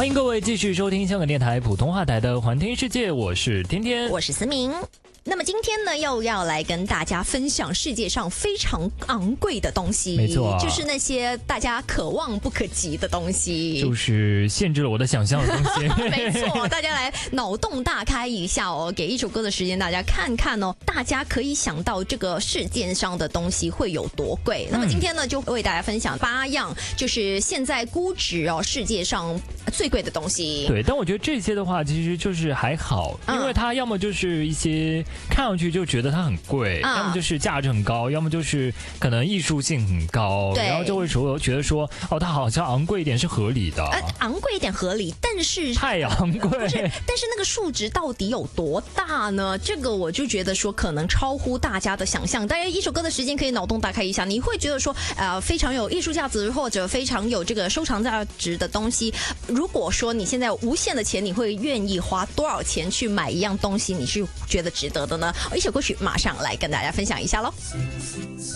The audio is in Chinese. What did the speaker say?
欢迎各位继续收听香港电台普通话台的环听世界，我是天天， 我是思明。那么今天呢，又要来跟大家分享世界上非常昂贵的东西， 没错， 就是那些大家可望不可及的东西， 就是限制了我的想象的东西。 没错，大家来脑洞大开一下哦，给一首歌的时间，大家看看哦，大家可以想到这个世界上的东西会有多贵。那么今天呢，就为大家分享8样，就是现在估值哦世界上最贵的东西。 对，但我觉得这些的话，其实就是还好，因为它要么就是一些看上去就觉得它很贵，要么就是价值很高，要么就是可能艺术性很高，然后就会觉得说，哦，它好像昂贵一点是合理的。 昂贵一点合理，但是太昂贵， 不是，但是那个数值到底有多大呢？这个我就觉得说可能超乎大家的想象。大家一首歌的时间可以脑洞大开一下，你会觉得说，非常有艺术价值或者非常有这个收藏价值的东西。如果说你现在有无限的钱，你会愿意花多少钱去买一样东西？你是觉得值得的呢？一首歌曲马上来跟大家分享一下咯。